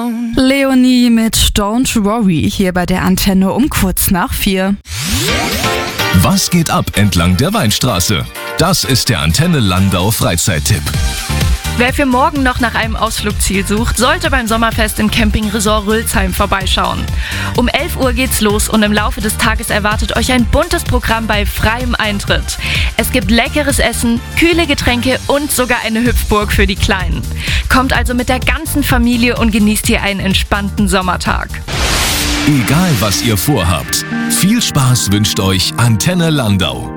Leonie mit Don't Worry hier bei der Antenne um kurz nach 4. Was geht ab entlang der Weinstraße? Das ist der Antenne Landau Freizeittipp. Wer für morgen noch nach einem Ausflugsziel sucht, sollte beim Sommerfest im Campingresort Rülsheim vorbeischauen. Um 11 Uhr geht's los und im Laufe des Tages erwartet euch ein buntes Programm bei freiem Eintritt. Es gibt leckeres Essen, kühle Getränke und sogar eine Hüpfburg für die Kleinen. Kommt also mit der ganzen Familie und genießt hier einen entspannten Sommertag. Egal was ihr vorhabt, viel Spaß wünscht euch Antenne Landau.